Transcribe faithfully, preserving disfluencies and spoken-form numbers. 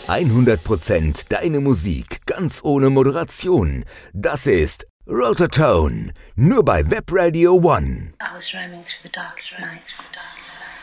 hundert Prozent deine Musik, ganz ohne Moderation. Das ist Rotortone, nur bei Webradio One. I was roaming through the darkest nights.